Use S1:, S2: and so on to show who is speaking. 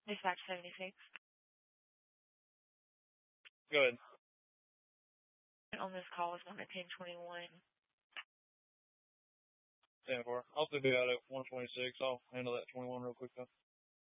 S1: Dispatch 76.
S2: Go ahead.
S1: On this call is 1 at 10:21.
S2: 10-4. I'll be out at 126. I'll handle that 21 real quick though.